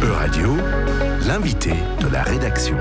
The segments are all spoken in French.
E-Radio, l'invité de la rédaction.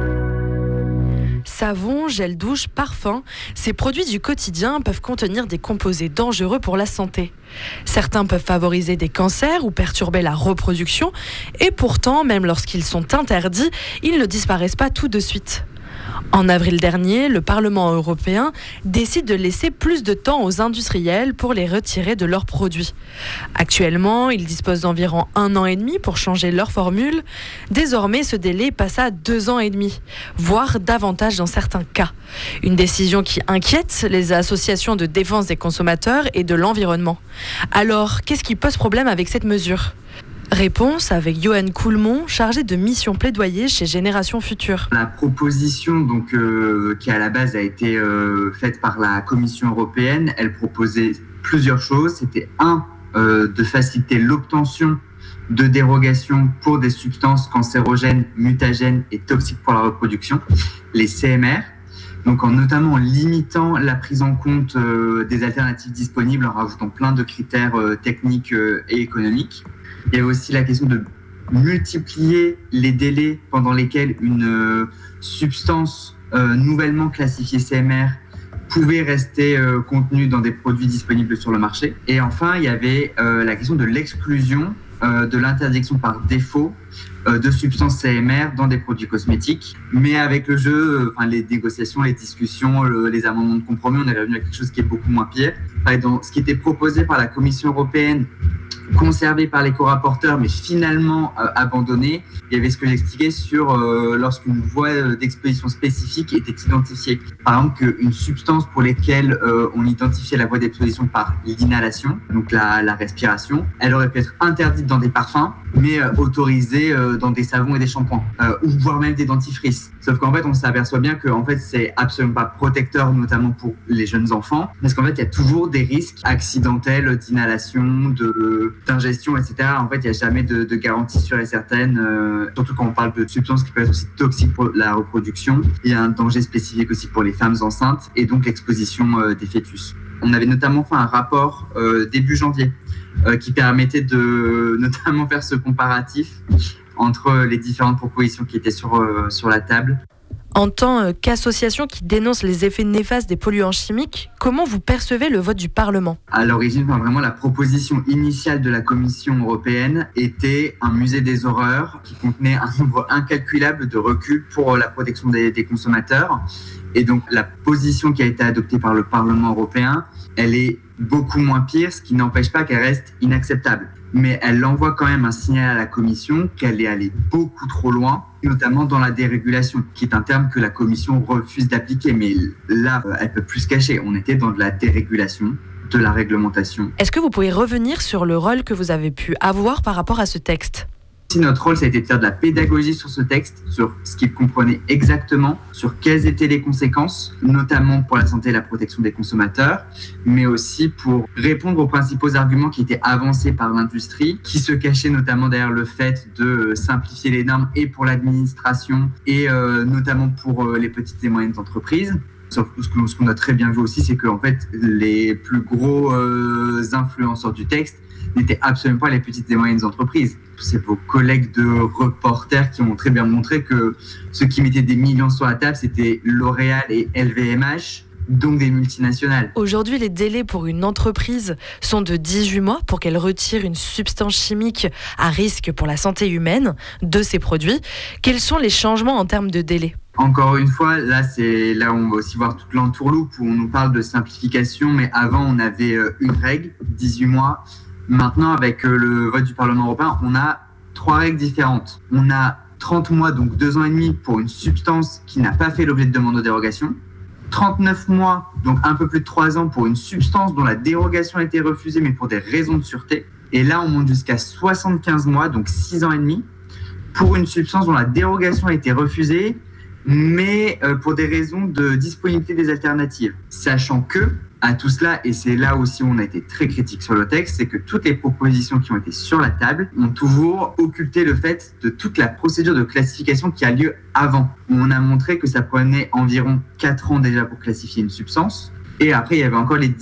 Savon, gel douche, parfum, ces produits du quotidien peuvent contenir des composés dangereux pour la santé. Certains peuvent favoriser des cancers ou perturber la reproduction, et pourtant, même lorsqu'ils sont interdits, ils ne disparaissent pas tout de suite. En avril dernier, le Parlement européen décide de laisser plus de temps aux industriels pour les retirer de leurs produits. Actuellement, ils disposent d'environ 1 an et demi pour changer leur formule. Désormais, ce délai passe à 2 ans et demi, voire davantage dans certains cas. Une décision qui inquiète les associations de défense des consommateurs et de l'environnement. Alors, qu'est-ce qui pose problème avec cette mesure ? Réponse avec Johan Coulmont, chargé de mission plaidoyer chez Génération Future. La proposition qui à la base a été faite par la Commission européenne, elle proposait plusieurs choses. C'était de faciliter l'obtention de dérogations pour des substances cancérogènes, mutagènes et toxiques pour la reproduction, les CMR. Donc notamment en limitant la prise en compte des alternatives disponibles en rajoutant plein de critères techniques et économiques. Il y avait aussi la question de multiplier les délais pendant lesquels une substance nouvellement classifiée CMR pouvait rester contenue dans des produits disponibles sur le marché. Et enfin, il y avait la question de l'exclusion de l'interdiction par défaut de substances CMR dans des produits cosmétiques. Mais avec le jeu, les négociations, les discussions, les amendements de compromis, on est revenu à quelque chose qui est beaucoup moins pire. Dans ce qui était proposé par la Commission européenne, conservé par les co-rapporteurs, mais finalement abandonné. Il y avait ce que j'expliquais sur lorsqu'une voie d'exposition spécifique était identifiée. Par exemple, qu'une substance pour laquelle on identifiait la voie d'exposition par l'inhalation, donc la respiration, elle aurait pu être interdite dans des parfums, mais autorisée dans des savons et des shampoings, ou voire même des dentifrices. Sauf qu'en fait, on s'aperçoit bien que c'est absolument pas protecteur, notamment pour les jeunes enfants, parce qu'en fait, il y a toujours des risques accidentels d'inhalation, d'ingestion, etc. En fait, il n'y a jamais de garantie sûre et certaine, surtout quand on parle de substances qui peuvent être aussi toxiques pour la reproduction. Il y a un danger spécifique aussi pour les femmes enceintes et donc l'exposition des fœtus. On avait notamment fait un rapport début janvier qui permettait de notamment faire ce comparatif entre les différentes propositions qui étaient sur la table. En tant qu'association qui dénonce les effets néfastes des polluants chimiques, comment vous percevez le vote du Parlement ? À l'origine, vraiment, la proposition initiale de la Commission européenne était un musée des horreurs qui contenait un nombre incalculable de reculs pour la protection des consommateurs. Et donc, la position qui a été adoptée par le Parlement européen, elle est beaucoup moins pire, ce qui n'empêche pas qu'elle reste inacceptable. Mais elle envoie quand même un signal à la Commission qu'elle est allée beaucoup trop loin, notamment dans la dérégulation, qui est un terme que la Commission refuse d'appliquer. Mais là, elle peut plus se cacher. On était dans de la dérégulation, de la réglementation. Est-ce que vous pouvez revenir sur le rôle que vous avez pu avoir par rapport à ce texte ? Notre rôle, ça a été de faire de la pédagogie sur ce texte, sur ce qu'il comprenait exactement, sur quelles étaient les conséquences, notamment pour la santé et la protection des consommateurs, mais aussi pour répondre aux principaux arguments qui étaient avancés par l'industrie, qui se cachaient notamment derrière le fait de simplifier les normes et pour l'administration et notamment pour les petites et moyennes entreprises. Sauf que ce qu'on a très bien vu aussi, c'est que en fait, les plus gros influenceurs du texte n'étaient absolument pas les petites et moyennes entreprises. C'est vos collègues de reporters qui ont très bien montré que ceux qui mettaient des millions sur la table, c'était L'Oréal et LVMH, donc des multinationales. Aujourd'hui, les délais pour une entreprise sont de 18 mois pour qu'elle retire une substance chimique à risque pour la santé humaine de ses produits. Quels sont les changements en termes de délai ? Encore une fois, là où on va aussi voir toute l'entourloupe où on nous parle de simplification, mais avant on avait une règle, 18 mois. Maintenant, avec le vote du Parlement européen, on a 3 règles différentes. On a 30 mois, donc 2 ans et demi pour une substance qui n'a pas fait l'objet de demande de dérogation. 39 mois, donc un peu plus de 3 ans pour une substance dont la dérogation a été refusée, mais pour des raisons de sûreté. Et là, on monte jusqu'à 75 mois, donc 6 ans et demi, pour une substance dont la dérogation a été refusée, mais pour des raisons de disponibilité des alternatives. Sachant que, à tout cela, et c'est là aussi où on a été très critique sur le texte, c'est que toutes les propositions qui ont été sur la table ont toujours occulté le fait de toute la procédure de classification qui a lieu avant. On a montré que ça prenait environ 4 ans déjà pour classifier une substance, et après il y avait encore les